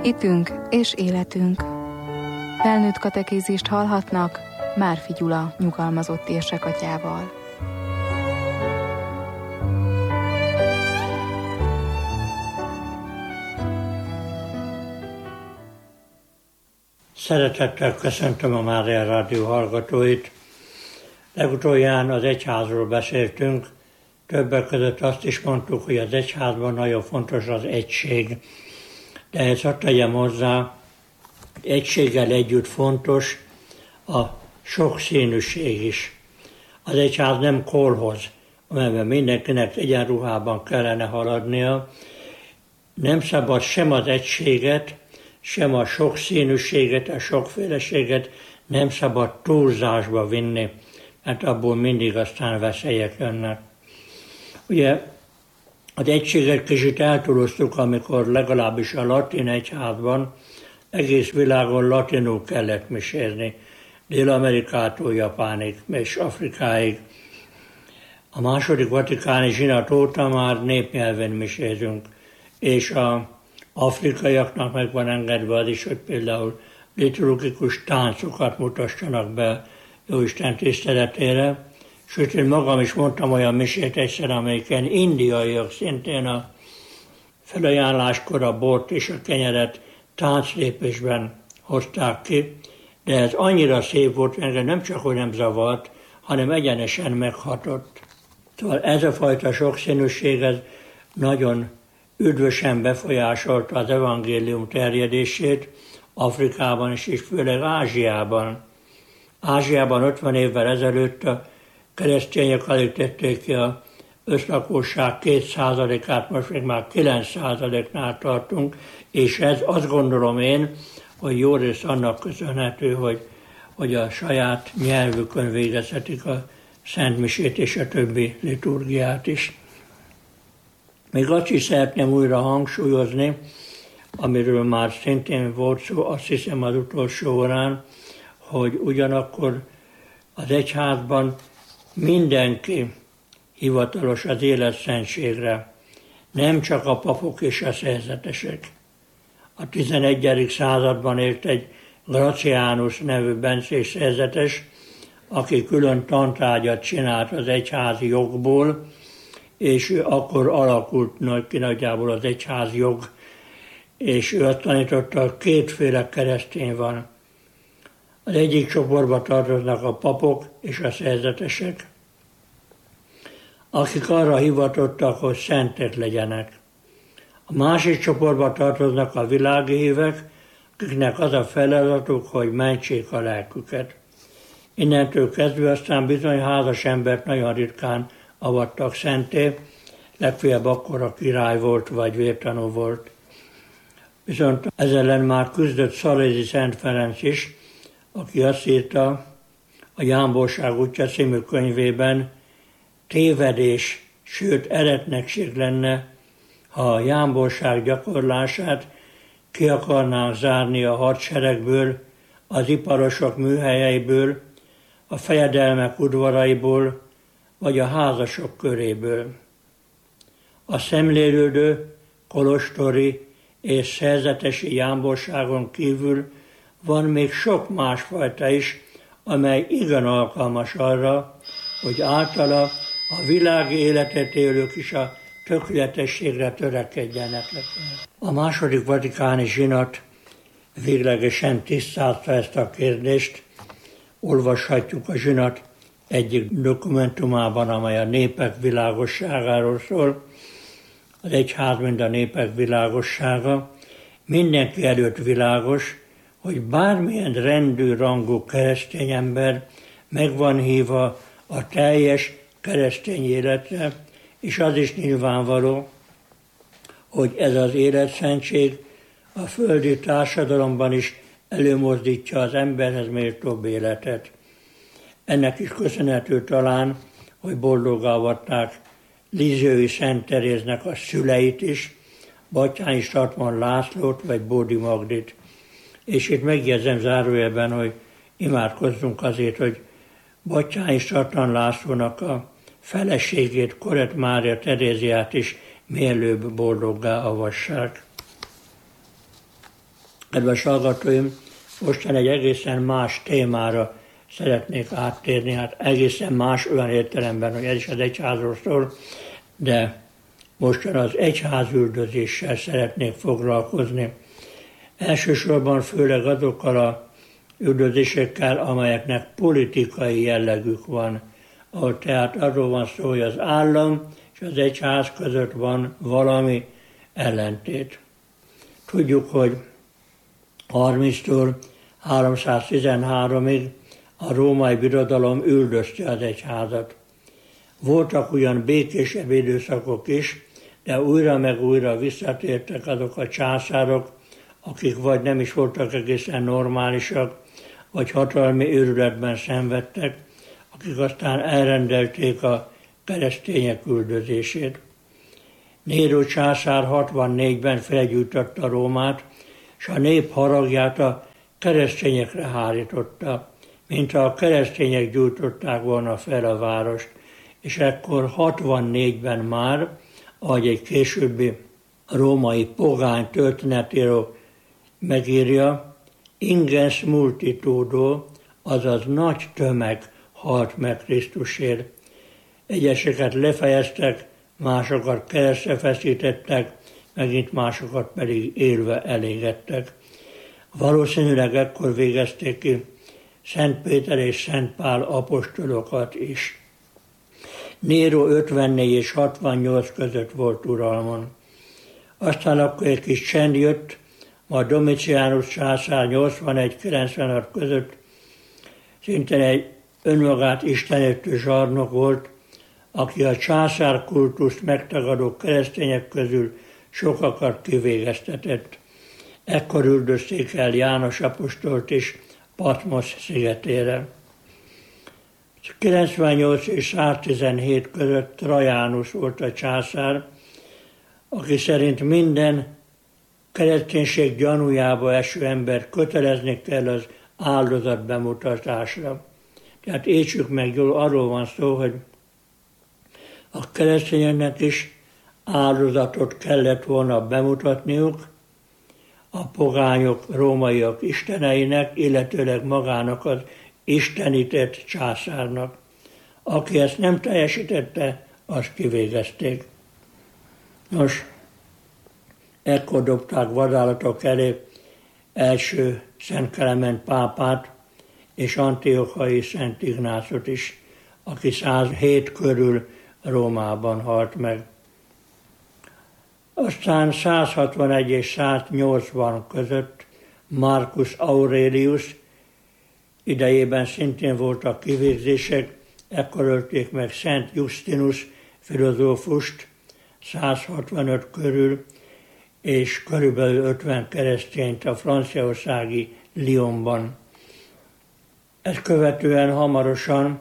Hitünk és életünk. Felnőtt katekézist hallhatnak Márfi Gyula nyugalmazott érsekatyával. Szeretettel köszöntöm a Mária Rádió hallgatóit. Legutoljára az egyházról beszéltünk, többek között azt is mondtuk, hogy az egyházban nagyon fontos az egység. De ezt hadd tegyem hozzá, egységgel együtt fontos a sokszínűség is. Az egyház nem kolhoz, amelyben mindenkinek egyenruhában kellene haladnia. Nem szabad sem az egységet, sem a sokszínűséget, a sokféleséget nem szabad túlzásba vinni, mert abból mindig aztán veszélyek jönnek. Ugye az egységet kicsit eltúloztuk, amikor legalábbis a latin egyházban egész világon latinul kellett misézni, Dél-Amerikától Japánig és Afrikáig. A második vatikáni zsinat óta már népnyelven misézünk, és az afrikaiaknak meg van engedve az is, hogy például liturgikus táncokat mutassanak be Jóisten tiszteletére. Sőt, én magam is mondtam olyan misét egyszer, amelyiken indiaiak szintén a felajánláskor a bort és a kenyeret tánclépésben hozták ki, de ez annyira szép volt, engem nem csak, hogy nem zavart, hanem egyenesen meghatott. Szóval ez a fajta sokszínűség ez nagyon üdvösen befolyásolta az evangélium terjedését Afrikában és főleg Ázsiában. Ázsiában 50 évvel ezelőtt a keresztények alig tették ki az összlakosság 2%-át, most még már 9%-nál tartunk, és ez azt gondolom én, hogy jó rész annak köszönhető, hogy a saját nyelvükön végezhetik a szentmisét és a többi liturgiát is. Még azt is szeretném újra hangsúlyozni, amiről már szintén volt szó, azt hiszem az utolsó órán, hogy ugyanakkor az egyházban mindenki hivatalos az életszentségre, nem csak a papok és a szerzetesek. A 11. században élt egy Gracianus nevű bencés szerzetes, aki külön tantárgyat csinált az egyházi jogból, és ő akkor alakult nagyjából az egyházi jog, és ő azt tanította, hogy kétféle keresztény van. Az egyik csoportba tartoznak a papok és a szerzetesek, akik arra hivatottak, hogy szentek legyenek. A másik csoportba tartoznak a világi hívek, akiknek az a feladatuk, hogy mentsék a lelküket. Innentől kezdve aztán bizony házas embert nagyon ritkán avattak szenté, legfeljebb akkor a király volt, vagy vértanú volt. Viszont ezzel ellen már küzdött Szalézi Szent Ferenc is, aki azt írta a Jámborság útja című könyvében, tévedés, sőt eretnekség lenne, ha a jámborság gyakorlását ki akarnánk zárni a hadseregből, az iparosok műhelyeiből, a fejedelmek udvaraiból, vagy a házasok köréből. A szemlélődő, kolostori és szerzetesi jámborságon kívül van még sok másfajta is, amely igen alkalmas arra, hogy általa a világi életet élők is a tökéletességre törekedjenek. A második vatikáni zsinat véglegesen tisztázta ezt a kérdést. Olvashatjuk a zsinat egyik dokumentumában, amely a népek világosságáról szól. Az egyház, mint a népek világossága. Mindenki előtt világos, hogy bármilyen rendű, rangú keresztény ember meg van hívva a teljes keresztény életre, és az is nyilvánvaló, hogy ez az életszentség a földi társadalomban is előmozdítja az emberhez méltóbb életet. Ennek is köszönhető talán, hogy boldoggá avatták Lizsői Szent Teréznek a szüleit is, Batthyány Statman Lászlót vagy Bódi Magdit. És itt megjegyzem zárójelben, hogy imádkozzunk azért, hogy Batthyány Statman Lászlónak a feleségét, Korett Mária Teréziát is mielőbb boldoggá avassák. Kedves hallgatóim, mostan egy egészen más témára szeretnék áttérni, hát egészen más olyan értelemben, hogy ez is az egyházról szól, de mostan az egyházüldözéssel szeretnék foglalkozni. Elsősorban főleg azokkal a üldözésekkel, amelyeknek politikai jellegük van, ahol tehát arról van szó, hogy az állam és az egyház között van valami ellentét. Tudjuk, hogy 30-től 313-ig a római birodalom üldözte az egyházat. Voltak ugyan békésebb időszakok is, de újra meg újra visszatértek azok a császárok, akik vagy nem is voltak egészen normálisak, vagy hatalmi őrületben szenvedtek, akik aztán elrendelték a keresztények üldözését. Néró császár 64-ben felgyújtotta Rómát, és a nép haragját a keresztényekre hárította, mintha a keresztények gyújtották volna fel a várost, és ekkor 64-ben már, ahogy egy későbbi római pogány történetíró megírja, ingens multitudo, azaz nagy tömeg halt meg Krisztusért. Egyeseket lefejeztek, másokat keresztre feszítettek, megint másokat pedig élve elégettek. Valószínűleg ekkor végezték ki Szent Péter és Szent Pál apostolokat is. Néró 54 és 68 között volt uralmon. Aztán akkor egy kis csend jött, majd Domitianus császár 81-96 között szintén egy önmagát istenítő zsarnok volt, aki a császár kultuszt megtagadó keresztények közül sokakat kivégeztetett. Ekkor üldözték el János apostolt is Patmos szigetére. 98 és 117 között Trajánus volt a császár, aki szerint minden kereszténység gyanújába eső ember kötelezni kell az áldozat bemutatásra. Tehát értsük meg jól, arról van szó, hogy a keresztényeknek is áldozatot kellett volna bemutatniuk a pogányok, rómaiak isteneinek, illetőleg magának az istenített császárnak. Aki ezt nem teljesítette, azt kivégezték. Nos, ekkor dobták vadállatok elé első Szent Klement pápát és Antiochai Szent Ignácot is, aki 107 körül Rómában halt meg. Aztán 161 és 180 között Marcus Aurelius idejében szintén voltak kivégzések, ekkor ölték meg Szent Justinus filozófust 165 körül, és körülbelül 50 keresztényt a franciaországi Lyonban. Ezt követően hamarosan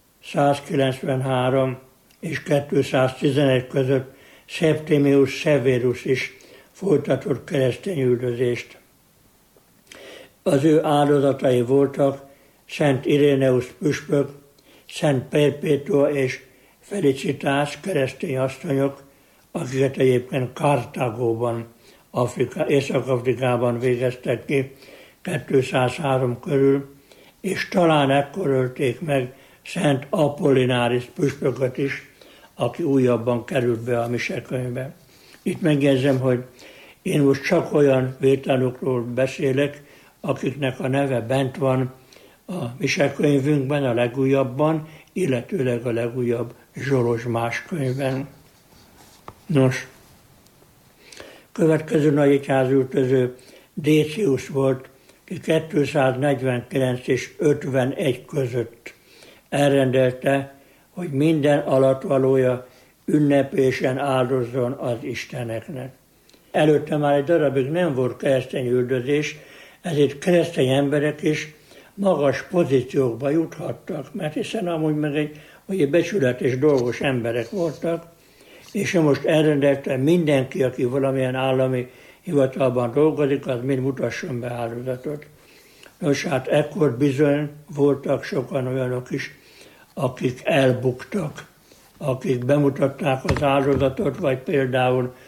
193 és 211 között Septimius Severus is folytatott keresztény üldözést. Az ő áldozatai voltak Szent Iréneus püspök, Szent Perpetua és Felicitas keresztény asszonyok, akiket egyébként Kartágóban, Észak-Afrikában végeztek ki 203 körül, és talán ekkor ölték meg Szent Apollináris püspököt is, aki újabban került be a misekönyvbe. Itt megjegyzem, hogy én most csak olyan vételnokról beszélek, akiknek a neve bent van a misekönyvünkben, a legújabban, illetőleg a legújabb Zsolozsmás könyvben. Nos, következő nagy egyházüldöző Décius volt, ki 249 és 51 között elrendelte, hogy minden alatvalója ünnepélyesen áldozzon az isteneknek. Előtte már egy darabig nem volt keresztény üldözés, ezért keresztény emberek is magas pozíciókba juthattak, mert hiszen amúgy meg egy becsületes dolgos emberek voltak, és most elrendelte mindenki, aki valamilyen állami hivatalban dolgozik, az mind mutasson be áldozatot. Nos, hát ekkor bizony voltak sokan olyanok is, akik elbuktak, akik bemutatták az áldozatot, vagy például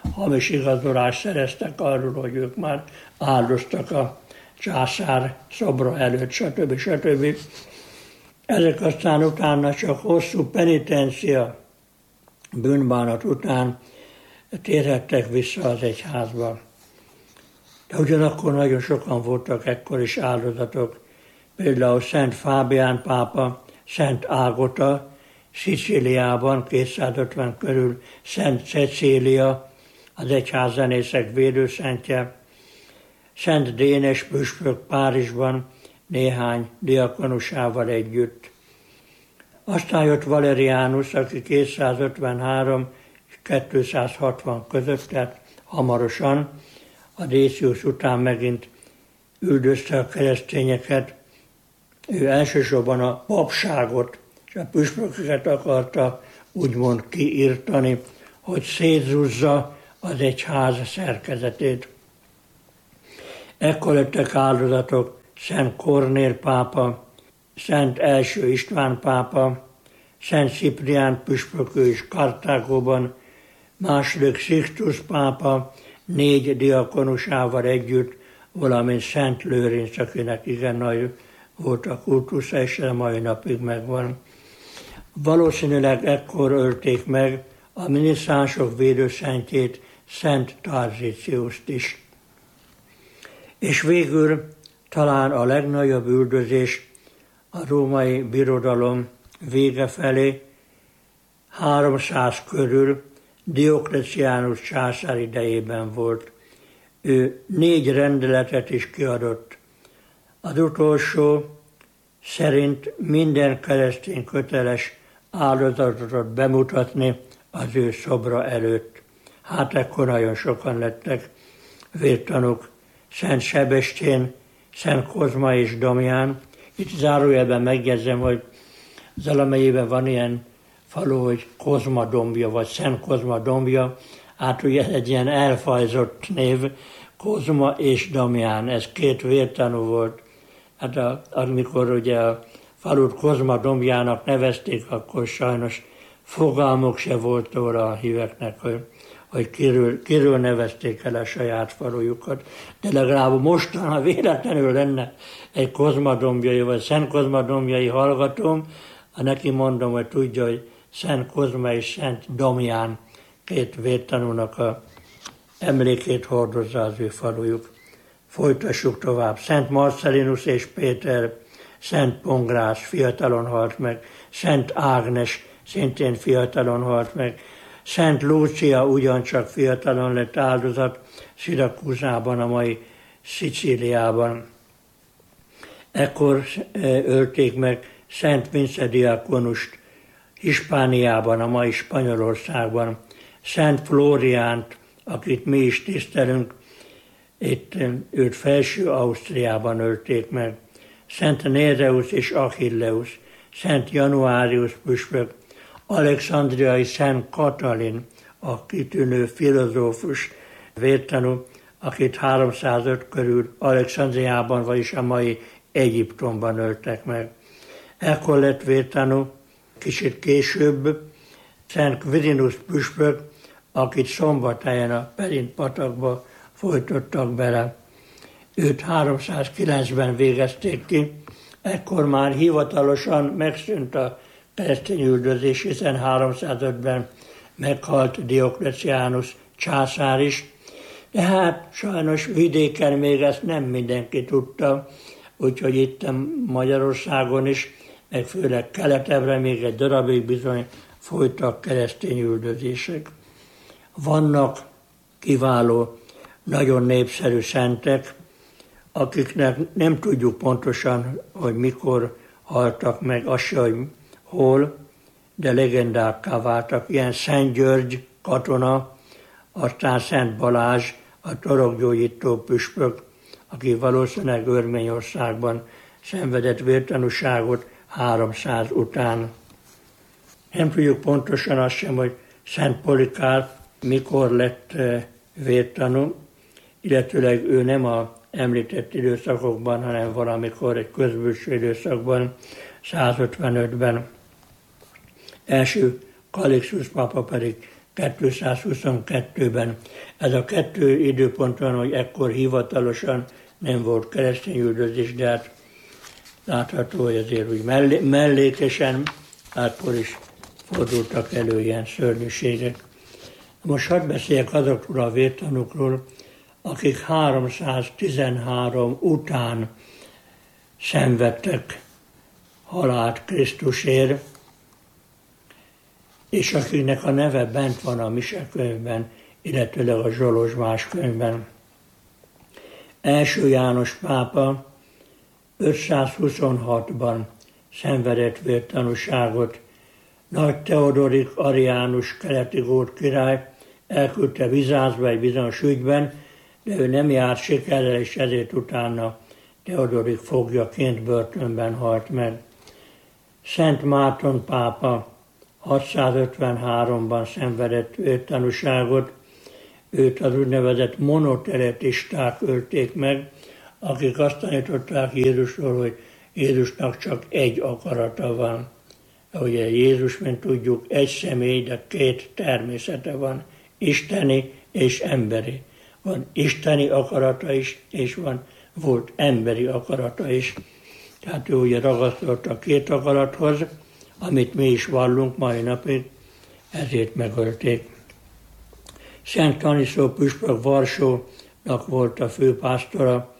hamis igazolást szereztek arról, hogy ők már áldoztak a császár szobra előtt, stb. Ezek aztán utána csak hosszú penitencia, bűnbánat után térhettek vissza az egyházba. De ugyanakkor nagyon sokan voltak ekkor is áldozatok, például Szent Fábián pápa, Szent Ágota, Szicíliában 250 körül, Szent Cecília, az egyházzenészek védőszentje, Szent Dénes püspök Párizsban néhány diakonusával együtt. Aztán jött Valerianus, aki 253 és 260 között, tehát hamarosan, a Décius után megint üldözte a keresztényeket. Ő elsősorban a papságot és a püspököket akarta úgymond kiirtani, hogy szétzúzza az egyház szerkezetét. Ekkor lettek áldozatok Szent Kornél pápa, Szent első István pápa, Szent Ciprián püspök is Kartágóban, második Sixtus pápa 4 diakonusával együtt, valamint Szent Lőrinc, akinek igen nagy volt a kultusza, és a mai napig megvan. Valószínűleg ekkor ölték meg a minisztránsok védőszentjét, Szent Tarzíciuszt is. És végül talán a legnagyobb üldözés a római birodalom vége felé, 300 körül Diokleciánus császár idejében volt. Ő 4 rendeletet is kiadott. Az utolsó szerint minden keresztény köteles áldozatot bemutatni az ő szobra előtt. Hát ekkor nagyon sokan lettek vértanúk. Szent Sebestyén, Szent Kozma és Damián. Itt zárójelben megjegyzem, hogy Zalamelyében van ilyen falu, hogy Kozma dombja, vagy Szent Kozma dombja. Hát ugye egy ilyen elfajzott név, Kozma és Damián, ez 2 vértanú volt. Hát amikor ugye a falut Kozma dombjának nevezték, akkor sajnos fogalmuk se volt róla a híveknek, hogy kiről nevezték el a saját falujukat. De legalább mostanra véletlenül lenne egy Kozma dombjai, vagy Szent Kozma dombjai hallgatóm, ha neki mondom, hogy tudja, hogy Szent Kozma és Szent Damián 2 vértanúnak a emlékét hordozza az ő falujuk. Folytassuk tovább. Szent Marcellinus és Péter, Szent Pongrás fiatalon halt meg, Szent Ágnes szintén fiatalon halt meg, Szent Lúcia ugyancsak fiatalon lett áldozat Szirakúzában, a mai Szicíliában. Ekkor ölték meg Szent Vince diakonust Hispániában, a mai Spanyolországban, Szent Flóriánt, akit mi is tisztelünk, itt őt Felső Ausztriában ölték meg, Szent Néreus és Achilleus, Szent Januárius püspök, Alexandriai Szent Katalin, a kitűnő filozófus vértanú, akit 305 körül Alexandriában, vagyis a mai Egyiptomban öltek meg. Ekkor lett vértanú, kicsit később, Szent Quirinus püspök, akit Szombathelyen a Perint patakba folytottak bele. Őt 309-ben végezték ki, ekkor már hivatalosan megszűnt a keresztény üldözés, hiszen 305-ben meghalt Diokleciánus császár is, de hát sajnos vidéken még ezt nem mindenki tudta, úgyhogy itt Magyarországon is, meg főleg keletebbre még egy darabig bizony folytak keresztény üldözések. Vannak kiváló, nagyon népszerű szentek, akiknek nem tudjuk pontosan, hogy mikor haltak meg, az se, hogy hol, de legendákká váltak. Ilyen Szent György katona, aztán Szent Balázs, a torokgyógyító püspök, aki valószínűleg Örményországban szenvedett vértanúságot 300 után. Nem tudjuk pontosan azt sem, hogy Szent Polikárp mikor lett vértanú, illetőleg ő nem az említett időszakokban, hanem valamikor egy közbülső időszakban, 155-ben. Első Kalixus pápa pedig 222-ben. Ez a kettő időpont van, hogy ekkor hivatalosan nem volt keresztényüldözés, de hát látható, hogy azért úgy mellékesen akkor is fordultak elő ilyen szörnyűségek. Most hadd beszéljek azokról a vértanúkról, akik 313 után szenvedtek halált Krisztusért, és akiknek a neve bent van a Mise könyvben, illetőleg a Zsolozsmás könyvben. Első János pápa 526-ban szenvedett vértanúságot. Nagy Teodorik Ariánus keleti gót király elküldte Bizáncba egy bizonyos ügyben, de ő nem járt sikerrel, és ezért utána Teodorik foglyaként börtönben halt meg. Szent Márton pápa 653-ban szenvedett vértanúságot, őt az úgynevezett monoteretisták ölték meg, akik azt tanították Jézusról, hogy Jézusnak csak egy akarata van. Ugye Jézus, mint tudjuk, egy személy, de két természete van, isteni és emberi. Van isteni akarata is, és volt emberi akarata is. Tehát ő ugye ragasztott a két akarathoz, amit mi is vallunk mai napig, ezért megölték. Szent Staniszló püspök Varsónak volt a főpásztora,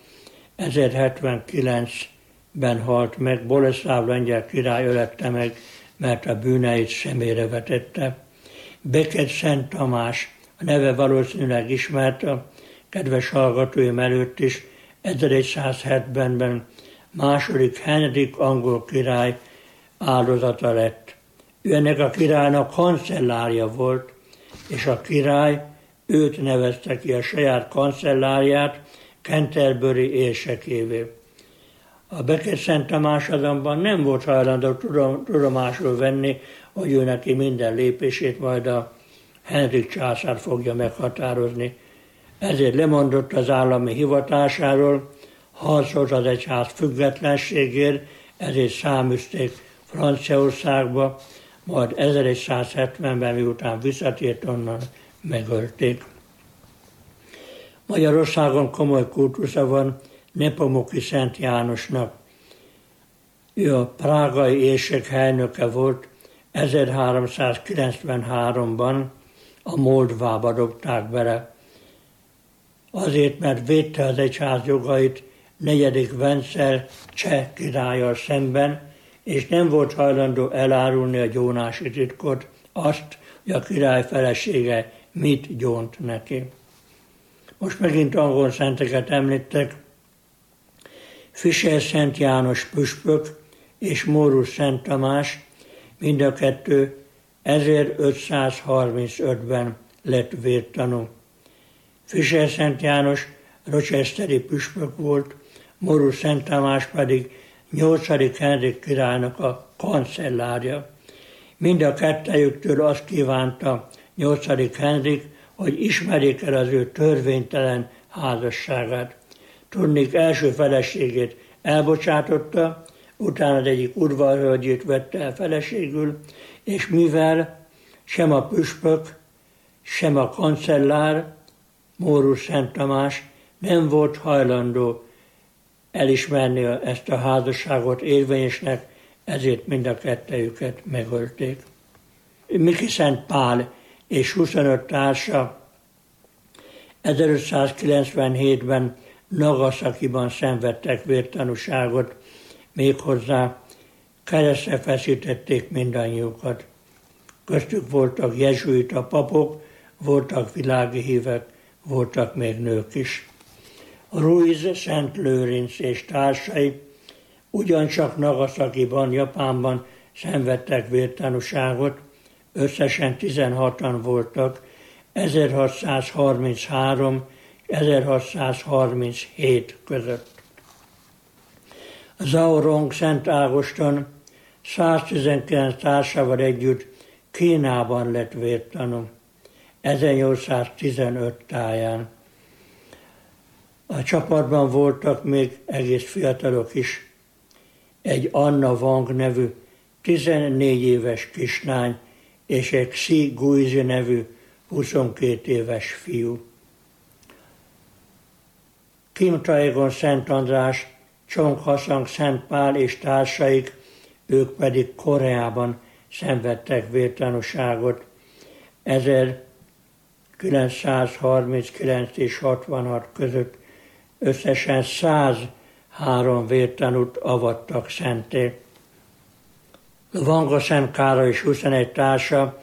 1079-ben halt meg, Boleszláv lengyel király ölte meg, mert a bűneit szemére vetette. Becket Szent Tamás, a neve valószínűleg ismert a kedves hallgatóim előtt is, 1170-ben második Henrik angol király áldozata lett. Ő ennek a királynak kancellárja volt, és a király őt nevezte ki a saját kancellárját Canterbury érsekévé. A Becket Szent Tamás azonban nem volt hajlandó tudomásul venni, hogy ő neki minden lépését majd a Henrik császár fogja meghatározni. Ezért lemondott az állami hivatásáról, harcolt az egyház függetlenségért, ezért száműzték Franciaországba, majd 1170-ben, miután visszatért onnan, megölték. Magyarországon komoly kultusza van Nepomuki Szent Jánosnak. Ő a prágai érsek helynöke volt, 1393-ban a Moldvába dobták bele. Azért, mert védte az egyház jogait 4. Vencel cseh királlyal szemben, és nem volt hajlandó elárulni a gyónási titkot, azt, hogy a király felesége mit gyónt neki. Most megint angol szenteket említek. Fischer Szent János püspök és Mórus Szent Tamás, mind a kettő 1535-ben lett vértanú. Fischer Szent János rochesteri püspök volt, Mórus Szent Tamás pedig 8. Henrik királynak a kancellárja. Mind a kettejüktől azt kívánta 8. Henrik, hogy ismerjék el az ő törvénytelen házasságát. Tudniik, első feleségét elbocsátotta, utána az egyik udvarhölgyét vette el feleségül, és mivel sem a püspök, sem a kancellár, Mórus Szent Tamás nem volt hajlandó elismerni ezt a házasságot érvényesnek, ezért mind a kettejüket megölték. Miki Szent Pál és 25 társa 1597-ben Nagasakiban szenvedtek vértanúságot, méghozzá keresztre feszítették mindannyiukat. Köztük voltak jezsuita papok, voltak világi hívek, voltak még nők is. Ruiz, Szent Lőrinc és társai ugyancsak Nagasakiban, Japánban szenvedtek vértanúságot, összesen 16-an voltak, 1633-1637 között. Zhao Rong Szent Ágoston 119 társával együtt Kínában lett vértanú, 1815 táján. A csapatban voltak még egész fiatalok is. Egy Anna Wang nevű 14 éves kislány és egy Xi Guizi nevű 22 éves fiú. Kim Taegon Szent András, Csong Haszang Szent Pál és társaik, ők pedig Koreában szenvedtek vértanúságot. 1939 és 66 között összesen 103 vértanút avattak szentté. Vanga Szent Károly és 21 társa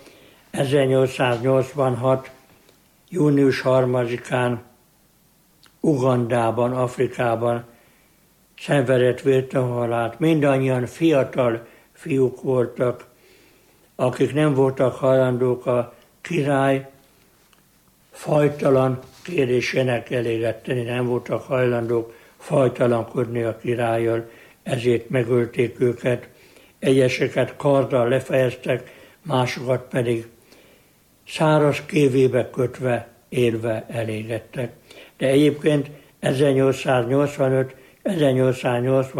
1886. június 3-án Ugandában, Afrikában szenvedett vértanúhalált. Mindannyian fiatal fiúk voltak, akik nem voltak hajlandók a király fajtalan kérésének eléget tenni, nem voltak hajlandók fajtalankodni a királlyal, ezért megölték őket. Egyeseket karddal lefejeztek, másokat pedig száraz kévébe kötve, élve elégettek. De egyébként 1885-1886